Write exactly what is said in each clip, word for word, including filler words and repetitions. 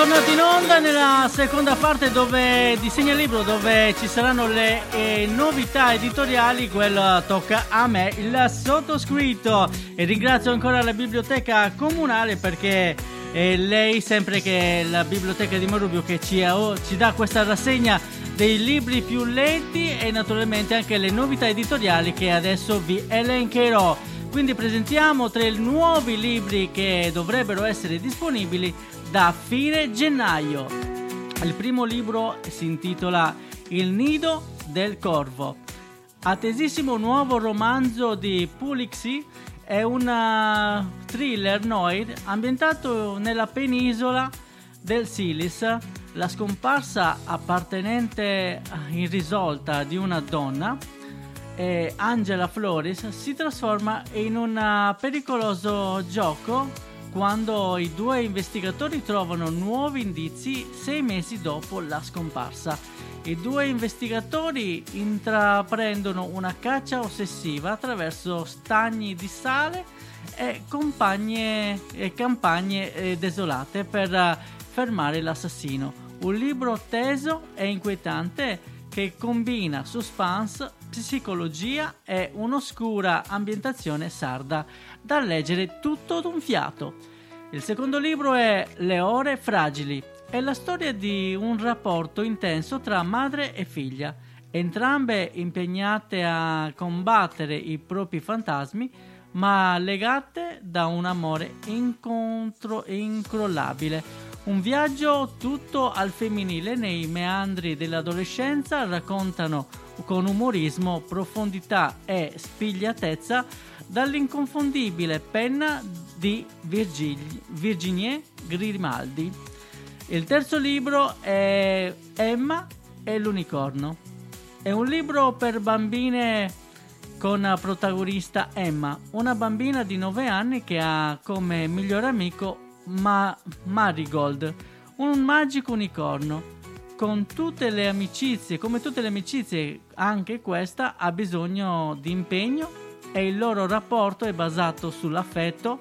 tornati in onda nella seconda parte dove disegna libro, dove ci saranno le eh, novità editoriali. Quella tocca a me, il sottoscritto, e ringrazio ancora la biblioteca comunale perché eh, lei, sempre che la biblioteca di Marubio, che ci, oh, ci dà questa rassegna dei libri più letti e naturalmente anche le novità editoriali che adesso vi elencherò. Quindi presentiamo tre nuovi libri che dovrebbero essere disponibili da fine gennaio. Il primo libro si intitola Il nido del corvo, attesissimo nuovo romanzo di Pulixi. È un thriller noir ambientato nella penisola del Silis. La scomparsa appartenente irrisolta di una donna, eh, Angela Flores, si trasforma in un pericoloso gioco quando i due investigatori trovano nuovi indizi sei mesi dopo la scomparsa. I due investigatori intraprendono una caccia ossessiva attraverso stagni di sale e campagne, e campagne eh, desolate per uh, fermare l'assassino. Un libro teso e inquietante che combina suspense, psicologia e un'oscura ambientazione sarda, da leggere tutto d'un fiato. Il secondo libro è Le ore fragili. È la storia di un rapporto intenso tra madre e figlia, entrambe impegnate a combattere i propri fantasmi, ma legate da un amore incontro- incrollabile. Un viaggio tutto al femminile nei meandri dell'adolescenza raccontano con umorismo, profondità e spigliatezza dall'inconfondibile penna di Virgil- Virginie Grimaldi. Il terzo libro è Emma e l'unicorno. È un libro per bambine con protagonista Emma, una bambina di nove anni che ha come migliore amico Ma- Marigold, un magico unicorno. Con tutte le amicizie, come tutte le amicizie, anche questa ha bisogno di impegno e il loro rapporto è basato sull'affetto,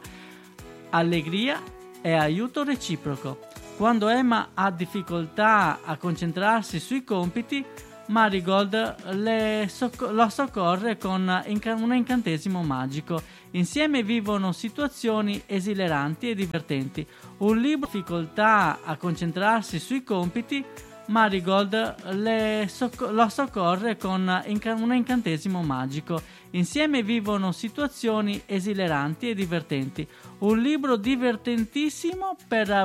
allegria e aiuto reciproco. Quando Emma ha difficoltà a concentrarsi sui compiti, Marigold le socc- la soccorre con inca- un incantesimo magico. Insieme vivono situazioni esileranti e divertenti. Un libro difficoltà a concentrarsi sui compiti, Marigold le socc- la soccorre con inca- un incantesimo magico. Insieme vivono situazioni esileranti e divertenti. Un libro divertentissimo per